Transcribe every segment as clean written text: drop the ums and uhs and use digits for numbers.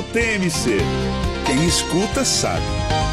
do TMC. Quem escuta sabe.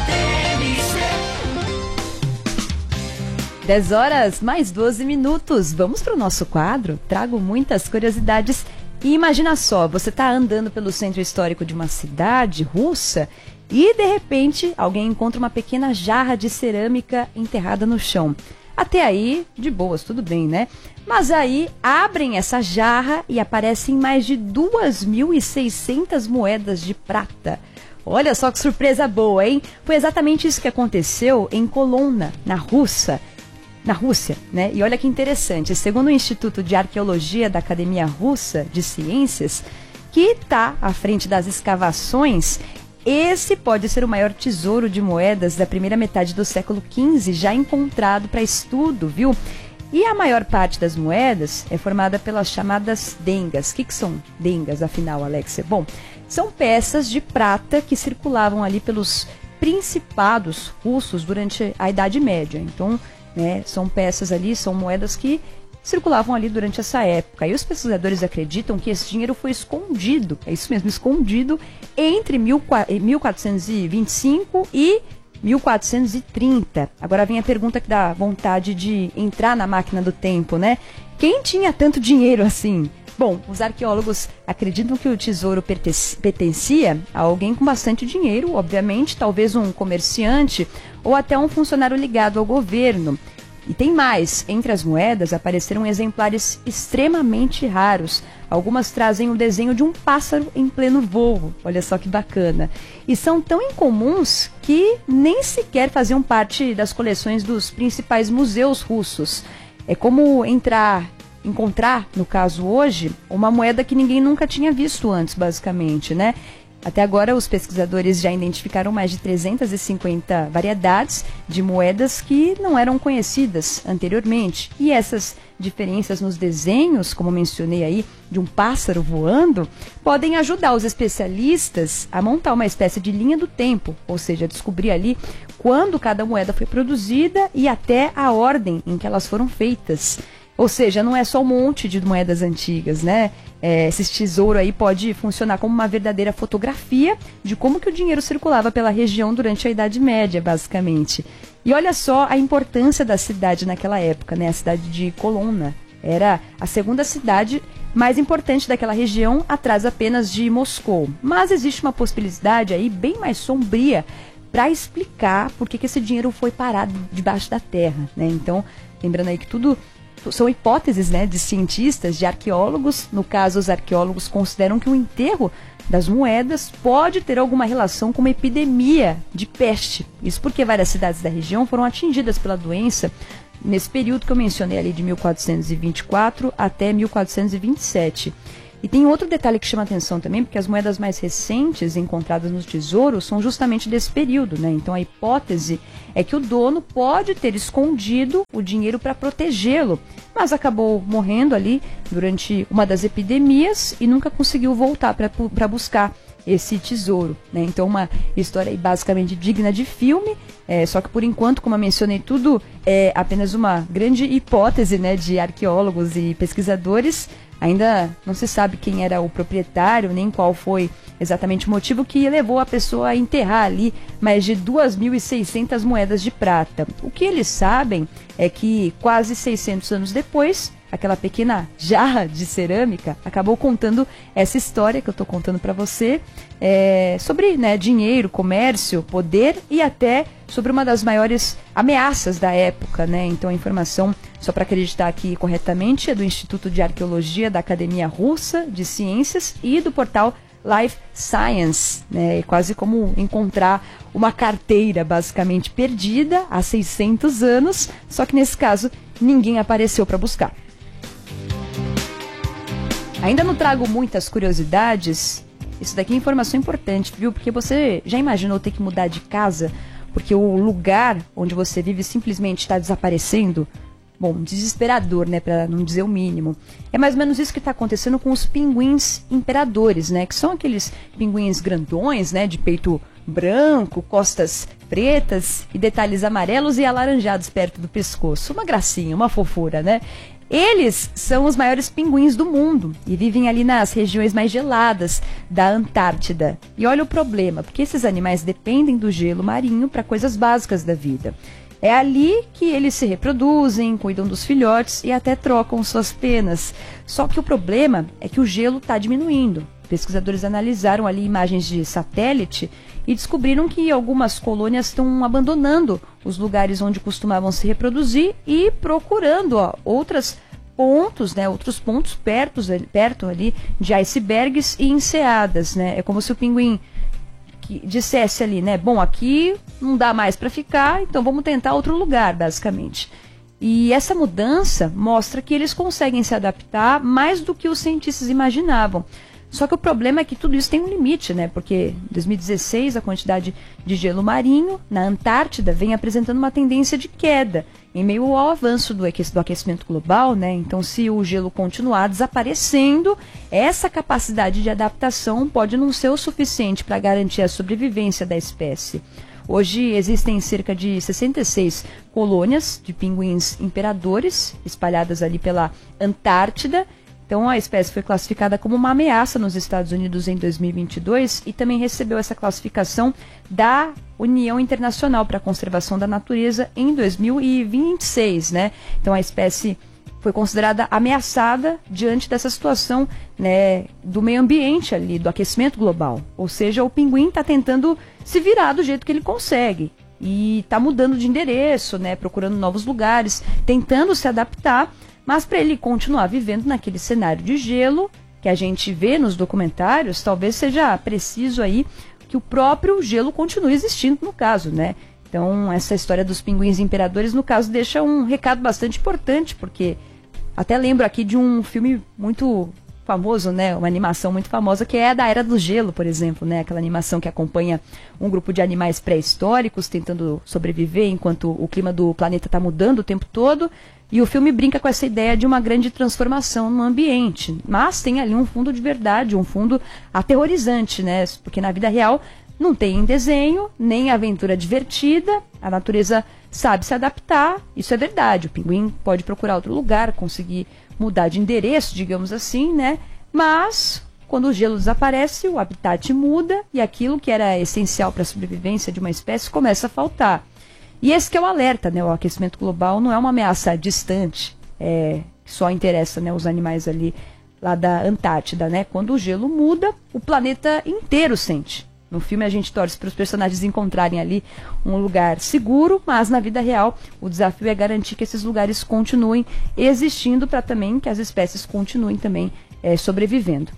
10 horas mais 12 minutos. Vamos para o nosso quadro. Trago muitas curiosidades. E imagina só, você está andando pelo centro histórico de uma cidade russa e, de repente, alguém encontra uma pequena jarra de cerâmica enterrada no chão. Até aí, de boas, tudo bem, né? Mas aí, abrem essa jarra e aparecem mais de 2.600 moedas de prata. Olha só que surpresa boa, hein? Foi exatamente isso que aconteceu em Kolomna, na Rússia, né? E olha que interessante, segundo o Instituto de Arqueologia da Academia Russa de Ciências, que está à frente das escavações, esse pode ser o maior tesouro de moedas da primeira metade do século XV já encontrado para estudo, viu? E a maior parte das moedas é formada pelas chamadas dengas. O que são dengas, afinal, Alexia? Bom, são peças de prata que circulavam ali pelos principados russos durante a Idade Média. Então, né, são peças ali, são moedas que circulavam ali durante essa época. E os pesquisadores acreditam que esse dinheiro foi escondido, é isso mesmo, escondido entre 1425 e 1430. Agora vem a pergunta que dá vontade de entrar na máquina do tempo, né? Quem tinha tanto dinheiro assim? Bom, os arqueólogos acreditam que o tesouro pertencia a alguém com bastante dinheiro, obviamente, talvez um comerciante ou até um funcionário ligado ao governo. E tem mais, entre as moedas apareceram exemplares extremamente raros. Algumas trazem o desenho de um pássaro em pleno voo. Olha só que bacana. E são tão incomuns que nem sequer faziam parte das coleções dos principais museus russos. É como encontrar, no caso hoje, uma moeda que ninguém nunca tinha visto antes, basicamente, né? Até agora, os pesquisadores já identificaram mais de 350 variedades de moedas que não eram conhecidas anteriormente. E essas diferenças nos desenhos, como mencionei aí, de um pássaro voando, podem ajudar os especialistas a montar uma espécie de linha do tempo, ou seja, descobrir ali quando cada moeda foi produzida e até a ordem em que elas foram feitas. Ou seja, não é só um monte de moedas antigas, né? Esse tesouro aí pode funcionar como uma verdadeira fotografia de como que o dinheiro circulava pela região durante a Idade Média, basicamente. E olha só a importância da cidade naquela época, né? A cidade de Kolomna era a segunda cidade mais importante daquela região, atrás apenas de Moscou. Mas existe uma possibilidade aí bem mais sombria para explicar por que esse dinheiro foi parado debaixo da terra, né? Então, lembrando aí que tudo são hipóteses, né, de cientistas, de arqueólogos. No caso, os arqueólogos consideram que o enterro das moedas pode ter alguma relação com uma epidemia de peste. Isso porque várias cidades da região foram atingidas pela doença nesse período que eu mencionei ali de 1424 até 1427. E tem outro detalhe que chama atenção também, porque as moedas mais recentes encontradas nos tesouros são justamente desse período, né? Então a hipótese é que o dono pode ter escondido o dinheiro para protegê-lo, mas acabou morrendo ali durante uma das epidemias e nunca conseguiu voltar para buscar esse tesouro, né? Então uma história basicamente digna de filme, só que por enquanto, como eu mencionei, tudo é apenas uma grande hipótese, né, de arqueólogos e pesquisadores. Ainda não se sabe quem era o proprietário, nem qual foi exatamente o motivo que levou a pessoa a enterrar ali mais de 2.600 moedas de prata. O que eles sabem é que quase 600 anos depois, aquela pequena jarra de cerâmica acabou contando essa história que eu estou contando para você, sobre, né, dinheiro, comércio, poder e até sobre uma das maiores ameaças da época, né? Então a informação, só para acreditar aqui corretamente, é do Instituto de Arqueologia da Academia Russa de Ciências e do portal Life Science, né? É quase como encontrar uma carteira basicamente perdida há 600 anos, só que nesse caso ninguém apareceu para buscar. Ainda não trago muitas curiosidades. Isso daqui é informação importante, viu? Porque você já imaginou ter que mudar de casa porque o lugar onde você vive simplesmente está desaparecendo? Bom, desesperador, né, para não dizer o mínimo. É mais ou menos isso que está acontecendo com os pinguins imperadores, né, que são aqueles pinguins grandões, né, de peito branco, costas pretas e detalhes amarelos e alaranjados perto do pescoço. Uma gracinha, uma fofura, né? Eles são os maiores pinguins do mundo e vivem ali nas regiões mais geladas da Antártida. E olha o problema, porque esses animais dependem do gelo marinho para coisas básicas da vida. É ali que eles se reproduzem, cuidam dos filhotes e até trocam suas penas. Só que o problema é que o gelo está diminuindo. Pesquisadores analisaram ali imagens de satélite e descobriram que algumas colônias estão abandonando os lugares onde costumavam se reproduzir e procurando outros pontos perto ali de icebergs e enseadas, né? É como se o pinguim que dissesse ali, né? Bom, aqui não dá mais para ficar, então vamos tentar outro lugar, basicamente. E essa mudança mostra que eles conseguem se adaptar mais do que os cientistas imaginavam. Só que o problema é que tudo isso tem um limite, né? Porque em 2016 a quantidade de gelo marinho na Antártida vem apresentando uma tendência de queda, em meio ao avanço do aquecimento global, né? Então, se o gelo continuar desaparecendo, essa capacidade de adaptação pode não ser o suficiente para garantir a sobrevivência da espécie. Hoje existem cerca de 66 colônias de pinguins imperadores espalhadas ali pela Antártida. Então, a espécie foi classificada como uma ameaça nos Estados Unidos em 2022 e também recebeu essa classificação da União Internacional para a Conservação da Natureza em 2026, né? Então, a espécie foi considerada ameaçada diante dessa situação, né, do meio ambiente ali, do aquecimento global. Ou seja, o pinguim está tentando se virar do jeito que ele consegue e está mudando de endereço, né, procurando novos lugares, tentando se adaptar. Mas para ele continuar vivendo naquele cenário de gelo que a gente vê nos documentários, talvez seja preciso aí que o próprio gelo continue existindo no caso, né? Então, essa história dos pinguins imperadores, no caso, deixa um recado bastante importante, porque até lembro aqui de um filme muito famoso, né? Uma animação muito famosa, que é a da Era do Gelo, por exemplo, né? Aquela animação que acompanha um grupo de animais pré-históricos tentando sobreviver enquanto o clima do planeta está mudando o tempo todo. E o filme brinca com essa ideia de uma grande transformação no ambiente. Mas tem ali um fundo de verdade, um fundo aterrorizante, né? Porque na vida real não tem desenho, nem aventura divertida. A natureza sabe se adaptar, isso é verdade. O pinguim pode procurar outro lugar, conseguir mudar de endereço, digamos assim, né? Mas quando o gelo desaparece, o habitat muda e aquilo que era essencial para a sobrevivência de uma espécie começa a faltar. E esse que é o alerta, né? O aquecimento global não é uma ameaça distante, que só interessa, né, os animais ali lá da Antártida, né? Quando o gelo muda, o planeta inteiro sente. No filme a gente torce para os personagens encontrarem ali um lugar seguro, mas na vida real o desafio é garantir que esses lugares continuem existindo para também que as espécies continuem também sobrevivendo.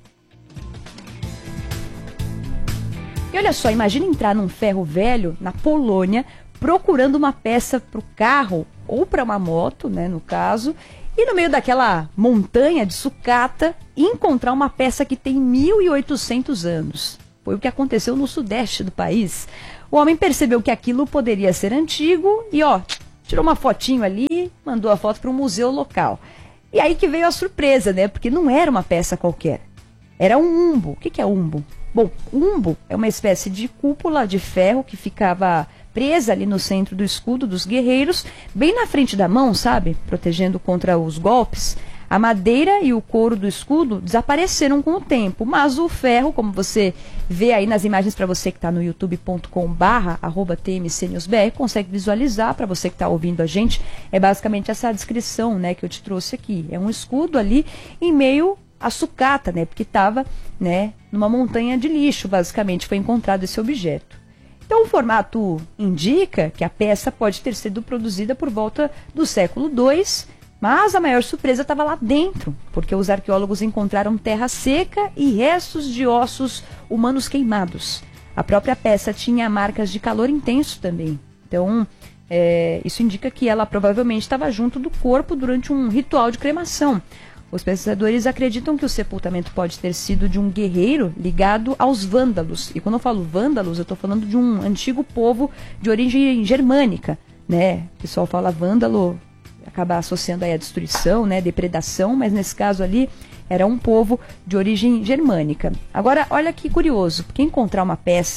E olha só, imagina entrar num ferro velho na Polônia, procurando uma peça para o carro ou para uma moto, né, no caso, e no meio daquela montanha de sucata encontrar uma peça que tem 1.800 anos. Foi o que aconteceu no sudeste do país. O homem percebeu que aquilo poderia ser antigo e, tirou uma fotinho ali, mandou a foto para um museu local. E aí que veio a surpresa, né, porque não era uma peça qualquer. Era um umbo. O que é umbo? Bom, umbo é uma espécie de cúpula de ferro que ficava presa ali no centro do escudo dos guerreiros, bem na frente da mão, sabe? Protegendo contra os golpes. A madeira e o couro do escudo desapareceram com o tempo, mas o ferro, como você vê aí nas imagens para você que está no youtube.com/tmcnewsbr, consegue visualizar. Para você que está ouvindo a gente, é basicamente essa descrição, né, que eu te trouxe aqui. É um escudo ali em meio à sucata, né, porque estava, né, numa montanha de lixo, basicamente, foi encontrado esse objeto. Então, o formato indica que a peça pode ter sido produzida por volta do século II, mas a maior surpresa estava lá dentro, porque os arqueólogos encontraram terra seca e restos de ossos humanos queimados. A própria peça tinha marcas de calor intenso também. Então, isso indica que ela provavelmente estava junto do corpo durante um ritual de cremação. Os pesquisadores acreditam que o sepultamento pode ter sido de um guerreiro ligado aos vândalos. E quando eu falo vândalos, eu estou falando de um antigo povo de origem germânica, né? O pessoal fala vândalo, acaba associando aí a destruição, né? Depredação, mas nesse caso ali era um povo de origem germânica. Agora, olha que curioso, porque encontrar uma peça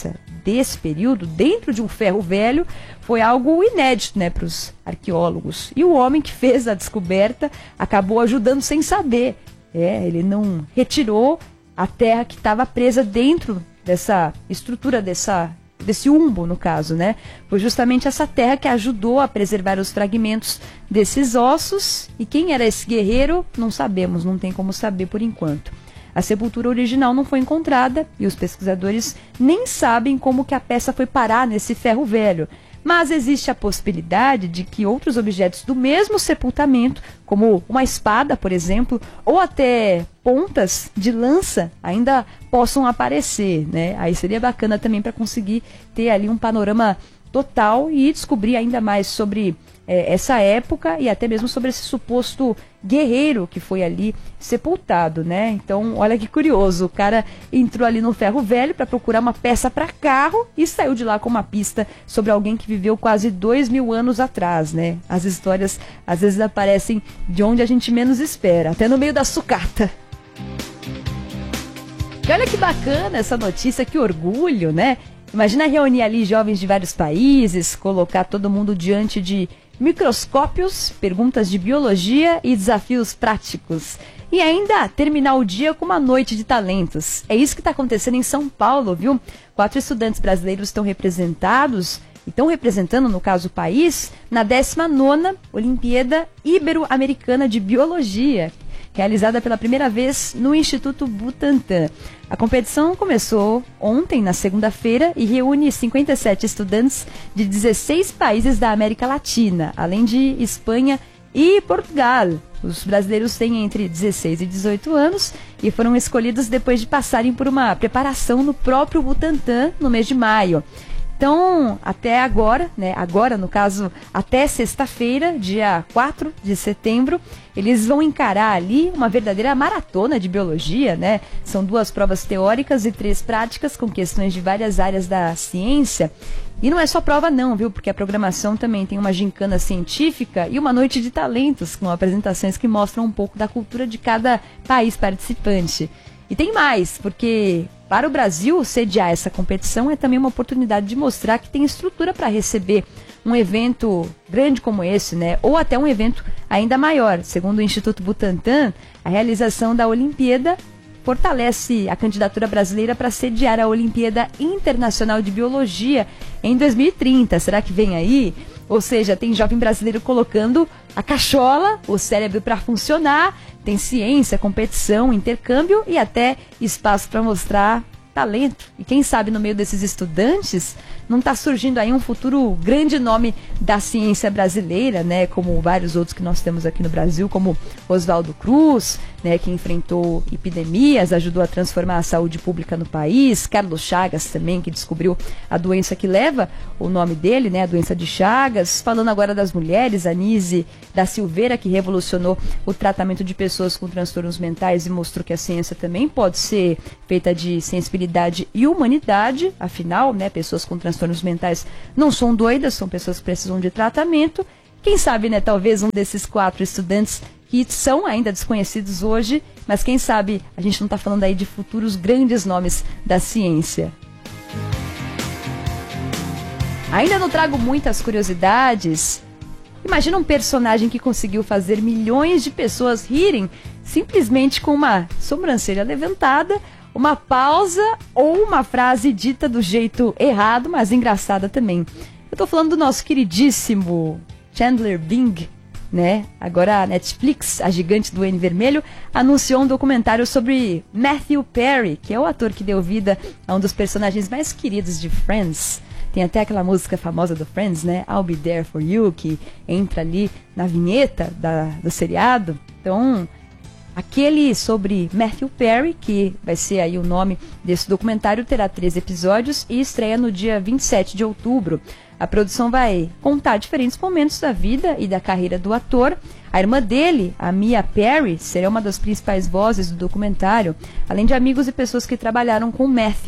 desse período, dentro de um ferro velho, foi algo inédito, né, para os arqueólogos. E o homem que fez a descoberta acabou ajudando sem saber. Ele não retirou a terra que estava presa dentro dessa estrutura, desse umbo, no caso, né? Foi justamente essa terra que ajudou a preservar os fragmentos desses ossos. E quem era esse guerreiro, não sabemos, não tem como saber por enquanto. A sepultura original não foi encontrada e os pesquisadores nem sabem como que a peça foi parar nesse ferro velho. Mas existe a possibilidade de que outros objetos do mesmo sepultamento, como uma espada, por exemplo, ou até pontas de lança, ainda possam aparecer, né? Aí seria bacana também para conseguir ter ali um panorama total e descobrir ainda mais sobre essa época e até mesmo sobre esse suposto guerreiro que foi ali sepultado, né? Então, olha que curioso, o cara entrou ali no ferro velho para procurar uma peça para carro e saiu de lá com uma pista sobre alguém que viveu quase 2000 anos atrás, né? As histórias às vezes aparecem de onde a gente menos espera, até no meio da sucata. E olha que bacana essa notícia, que orgulho, né? Imagina reunir ali jovens de vários países, colocar todo mundo diante de microscópios, perguntas de biologia e desafios práticos. E ainda terminar o dia com uma noite de talentos. É isso que está acontecendo em São Paulo, viu? 4 estudantes brasileiros estão representados, e estão representando, no caso, o país, na 19ª Olimpíada Ibero-Americana de Biologia, realizada pela primeira vez no Instituto Butantan. A competição começou ontem, na segunda-feira, e reúne 57 estudantes de 16 países da América Latina, além de Espanha e Portugal. Os brasileiros têm entre 16 e 18 anos e foram escolhidos depois de passarem por uma preparação no próprio Butantan no mês de maio. Então, até agora, né, no caso, até sexta-feira, dia 4 de setembro, eles vão encarar ali uma verdadeira maratona de biologia, né? São 2 provas teóricas e 3 práticas com questões de várias áreas da ciência. E não é só prova não, viu? Porque a programação também tem uma gincana científica e uma noite de talentos, com apresentações que mostram um pouco da cultura de cada país participante. E tem mais, porque para o Brasil sediar essa competição é também uma oportunidade de mostrar que tem estrutura para receber um evento grande como esse, né? Ou até um evento ainda maior. Segundo o Instituto Butantan, a realização da Olimpíada fortalece a candidatura brasileira para sediar a Olimpíada Internacional de Biologia em 2030. Será que vem aí? Ou seja, tem jovem brasileiro colocando a cachola, o cérebro para funcionar, tem ciência, competição, intercâmbio e até espaço para mostrar talento. E quem sabe no meio desses estudantes não está surgindo aí um futuro grande nome da ciência brasileira, né? Como vários outros que nós temos aqui no Brasil, como Oswaldo Cruz, né? Que enfrentou epidemias, ajudou a transformar a saúde pública no país. Carlos Chagas também, que descobriu a doença que leva o nome dele, né? A doença de Chagas. Falando agora das mulheres, Anísio da Silveira, que revolucionou o tratamento de pessoas com transtornos mentais e mostrou que a ciência também pode ser feita de sensibilidade e humanidade. Afinal, né? Pessoas com transtornos mentais não são doidas, são pessoas que precisam de tratamento. Quem sabe, né, talvez um desses 4 estudantes que são ainda desconhecidos hoje, mas quem sabe a gente não está falando aí de futuros grandes nomes da ciência. Ainda não trago muitas curiosidades. Imagina um personagem que conseguiu fazer milhões de pessoas rirem simplesmente com uma sobrancelha levantada, uma pausa ou uma frase dita do jeito errado, mas engraçada também. Eu tô falando do nosso queridíssimo Chandler Bing, né? Agora a Netflix, a gigante do N vermelho, anunciou um documentário sobre Matthew Perry, que é o ator que deu vida a um dos personagens mais queridos de Friends. Tem até aquela música famosa do Friends, né? I'll Be There For You, que entra ali na vinheta do seriado. Então, aquele sobre Matthew Perry, que vai ser aí o nome desse documentário, terá 3 episódios e estreia no dia 27 de outubro. A produção vai contar diferentes momentos da vida e da carreira do ator. A irmã dele, a Mia Perry, será uma das principais vozes do documentário, além de amigos e pessoas que trabalharam com Matthew.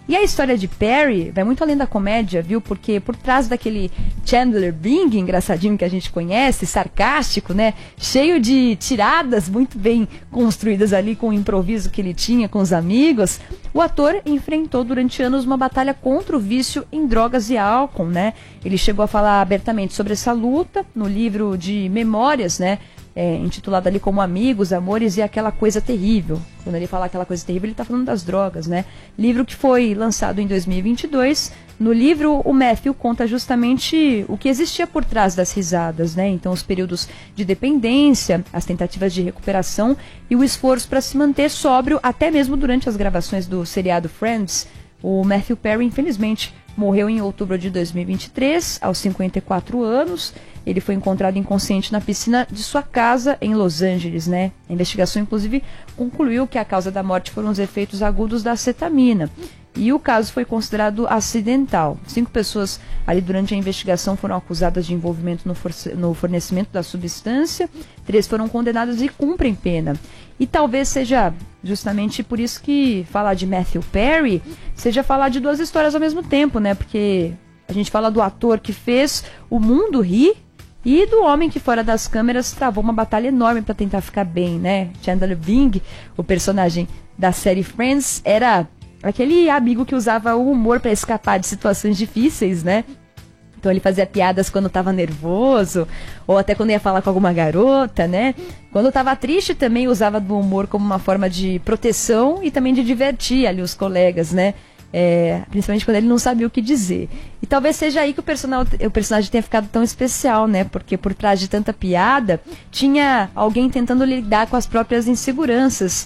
E a história de Perry vai muito além da comédia, viu? Porque por trás daquele Chandler Bing, engraçadinho que a gente conhece, sarcástico, né? Cheio de tiradas muito bem construídas ali com o improviso que ele tinha com os amigos, o ator enfrentou durante anos uma batalha contra o vício em drogas e álcool, né? Ele chegou a falar abertamente sobre essa luta no livro de memórias, né? Intitulado ali como Amigos, Amores e Aquela Coisa Terrível. Quando ele fala aquela coisa terrível, ele está falando das drogas, né? Livro que foi lançado em 2022. No livro, o Matthew conta justamente o que existia por trás das risadas, né? Então, os períodos de dependência, as tentativas de recuperação e o esforço para se manter sóbrio, até mesmo durante as gravações do seriado Friends. O Matthew Perry, infelizmente, morreu em outubro de 2023, aos 54 anos. Ele foi encontrado inconsciente na piscina de sua casa em Los Angeles, né? A investigação, inclusive, concluiu que a causa da morte foram os efeitos agudos da acetamina. E o caso foi considerado acidental. 5 pessoas ali durante a investigação foram acusadas de envolvimento no fornecimento da substância. 3 foram condenadas e cumprem pena. E talvez seja justamente por isso que falar de Matthew Perry seja falar de 2 histórias ao mesmo tempo, né? Porque a gente fala do ator que fez o mundo rir e do homem que fora das câmeras travou uma batalha enorme para tentar ficar bem, né? Chandler Bing, o personagem da série Friends, era aquele amigo que usava o humor para escapar de situações difíceis, né? Então ele fazia piadas quando estava nervoso, ou até quando ia falar com alguma garota, né? Quando estava triste também usava do humor como uma forma de proteção e também de divertir ali os colegas, né? Principalmente quando ele não sabia o que dizer. E talvez seja aí que o personagem tenha ficado tão especial, né? Porque por trás de tanta piada, tinha alguém tentando lidar com as próprias inseguranças.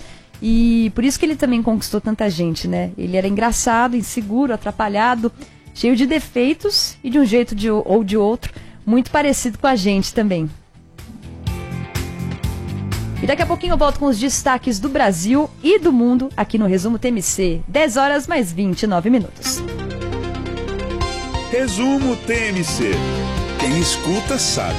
E por isso que ele também conquistou tanta gente, né? Ele era engraçado, inseguro, atrapalhado, cheio de defeitos e de um jeito ou de outro, muito parecido com a gente também. E daqui a pouquinho eu volto com os destaques do Brasil e do mundo aqui no Resumo TMC. 10 horas mais 29 minutos. Resumo TMC. Quem escuta sabe.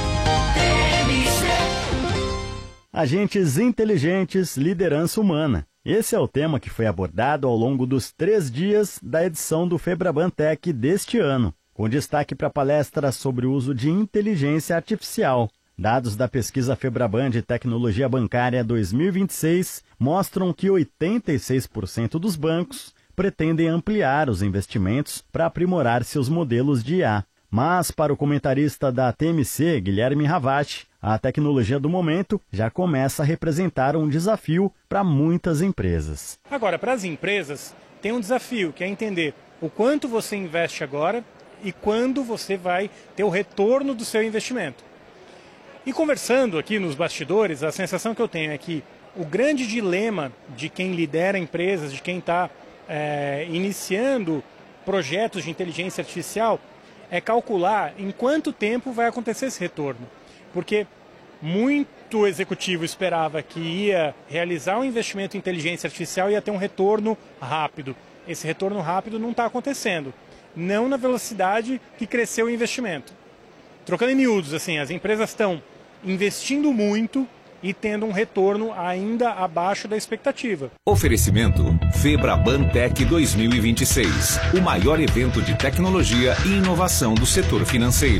Agentes inteligentes, liderança humana. Esse é o tema que foi abordado ao longo dos 3 dias da edição do Febraban Tech deste ano, com destaque para a palestra sobre o uso de inteligência artificial. Dados da pesquisa Febraban de Tecnologia Bancária 2026 mostram que 86% dos bancos pretendem ampliar os investimentos para aprimorar seus modelos de IA. Mas, para o comentarista da TMC, Guilherme Ravati, a tecnologia do momento já começa a representar um desafio para muitas empresas. Agora, para as empresas, tem um desafio, que é entender o quanto você investe agora e quando você vai ter o retorno do seu investimento. E conversando aqui nos bastidores, a sensação que eu tenho é que o grande dilema de quem lidera empresas, de quem está iniciando projetos de inteligência artificial, é calcular em quanto tempo vai acontecer esse retorno. Porque muito executivo esperava que ia realizar um investimento em inteligência artificial e ia ter um retorno rápido. Esse retorno rápido não está acontecendo. Não na velocidade que cresceu o investimento. Trocando em miúdos, assim, as empresas estão investindo muito e tendo um retorno ainda abaixo da expectativa. Oferecimento Febraban Tech 2026, o maior evento de tecnologia e inovação do setor financeiro.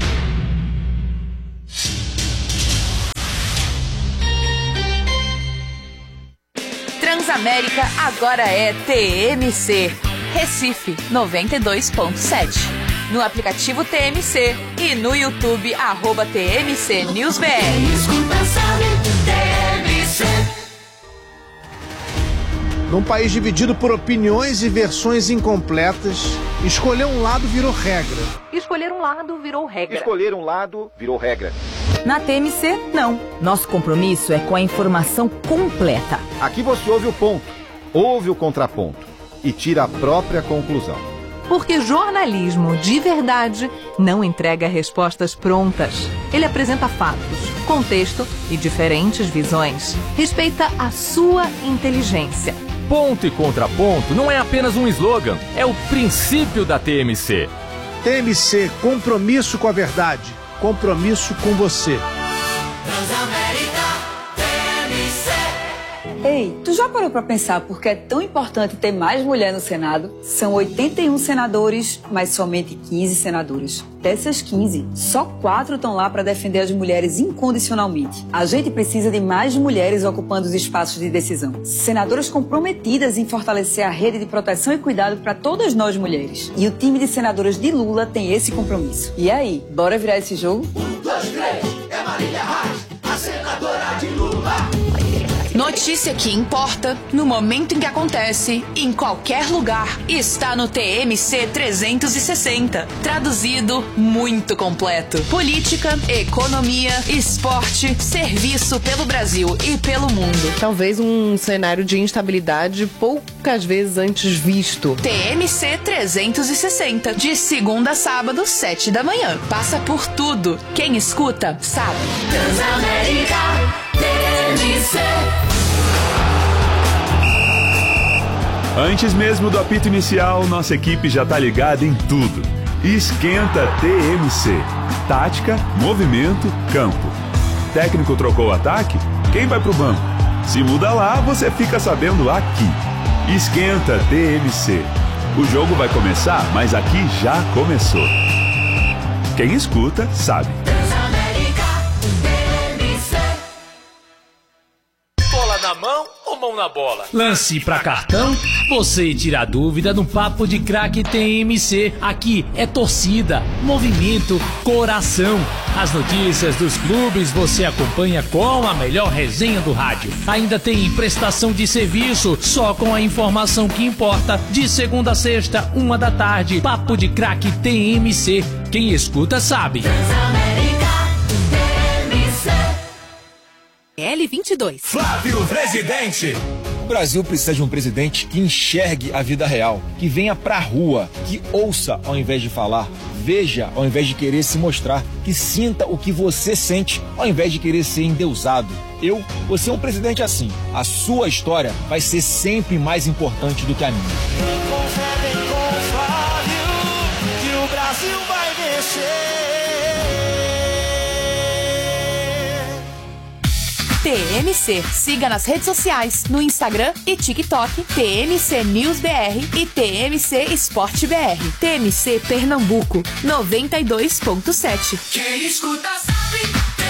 Transamérica agora é TMC, Recife 92.7. No aplicativo TMC e no YouTube, @TMC News BR. Num país dividido por opiniões e versões incompletas, escolher um lado virou regra. Escolher um lado virou regra. Escolher um lado virou regra. Na TMC, não. Nosso compromisso é com a informação completa. Aqui você ouve o ponto, ouve o contraponto e tira a própria conclusão. Porque jornalismo de verdade não entrega respostas prontas. Ele apresenta fatos, contexto e diferentes visões. Respeita a sua inteligência. Ponto e contraponto não é apenas um slogan, é o princípio da TMC. TMC, compromisso com a verdade, compromisso com você. Transamérica TMC. Ei, tu já parou pra pensar por que é tão importante ter mais mulher no Senado? São 81 senadores, mas somente 15 senadoras. Dessas 15, só 4 estão lá para defender as mulheres incondicionalmente. A gente precisa de mais mulheres ocupando os espaços de decisão. Senadoras comprometidas em fortalecer a rede de proteção e cuidado para todas nós mulheres. E o time de senadoras de Lula tem esse compromisso. E aí, bora virar esse jogo? 1, 2, 3, é Marília Reis, a senadora de Lula. Notícia que importa, no momento em que acontece, em qualquer lugar, está no TMC 360. Traduzido, muito completo. Política, economia, esporte, serviço pelo Brasil e pelo mundo. Talvez um cenário de instabilidade poucas vezes antes visto. TMC 360, de segunda a sábado, 7 da manhã. Passa por tudo. Quem escuta, sabe. Transamérica, TMC. Antes mesmo do apito inicial, nossa equipe já tá ligada em tudo. Esquenta TMC. Tática, movimento, campo. Técnico trocou o ataque? Quem vai pro banco? Se muda lá, você fica sabendo aqui. Esquenta TMC. O jogo vai começar, mas aqui já começou. Quem escuta, sabe. Bola na mão ou mão na bola? Lance pra cartão? Você tira a dúvida no Papo de Craque TMC. Aqui é torcida, movimento, coração. As notícias dos clubes você acompanha com a melhor resenha do rádio. Ainda tem prestação de serviço, só com a informação que importa. De segunda a sexta, 1 da tarde. Papo de Craque TMC. Quem escuta sabe. L22. Flávio Presidente. O Brasil precisa de um presidente que enxergue a vida real, que venha pra rua, que ouça ao invés de falar, veja ao invés de querer se mostrar, que sinta o que você sente ao invés de querer ser endeusado. Eu vou ser um presidente assim. A sua história vai ser sempre mais importante do que a minha. Confere com o Flávio que o Brasil vai vencer. TMC. Siga nas redes sociais, no Instagram e TikTok, TMC News BR e TMC Esporte BR. TMC Pernambuco, 92.7. Quem escuta sabe.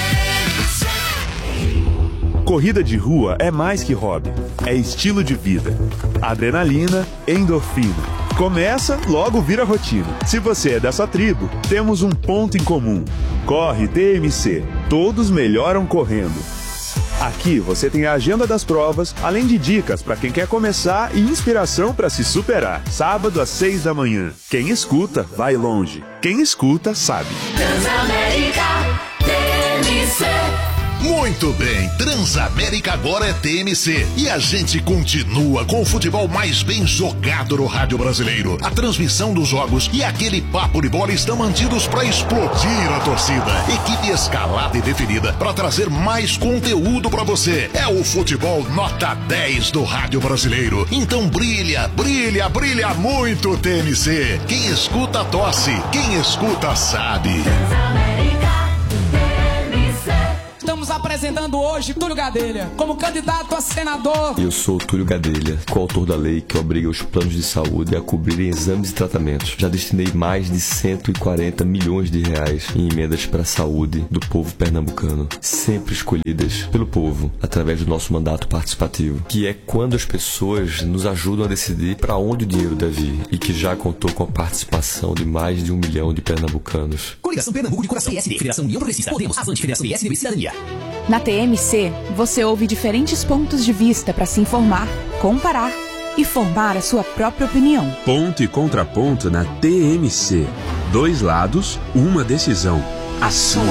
Corrida de rua é mais que hobby, é estilo de vida. Adrenalina, endorfina. Começa, logo vira rotina. Se você é dessa tribo, temos um ponto em comum. Corre TMC. Todos melhoram correndo. Aqui você tem a agenda das provas, além de dicas para quem quer começar e inspiração para se superar. Sábado às 6 da manhã. Quem escuta, vai longe. Quem escuta, sabe. Transamérica, TMC. Muito bem, Transamérica agora é TMC e a gente continua com o futebol mais bem jogado no rádio brasileiro. A transmissão dos jogos e aquele papo de bola estão mantidos para explodir a torcida. Equipe escalada e definida para trazer mais conteúdo para você. É o futebol nota 10 do rádio brasileiro. Então brilha, brilha, brilha muito TMC. Quem escuta tosse, quem escuta sabe. Estamos apresentando hoje Túlio Gadelha como candidato a senador. Eu sou Túlio Gadelha, coautor da lei que obriga os planos de saúde a cobrirem exames e tratamentos. Já destinei mais de 140 milhões de reais em emendas para a saúde do povo pernambucano, sempre escolhidas pelo povo através do nosso mandato participativo, que é quando as pessoas nos ajudam a decidir para onde o dinheiro deve ir e que já contou com a participação de mais de 1 milhão de pernambucanos. Coligação Pernambuco de Coração PSD, Federação União Progressista, Podemos, Avante, Federação PSDB e Cidadania. Na TMC, você ouve diferentes pontos de vista para se informar, comparar e formar a sua própria opinião. Ponto e contraponto na TMC. 2 lados, uma decisão. A sua.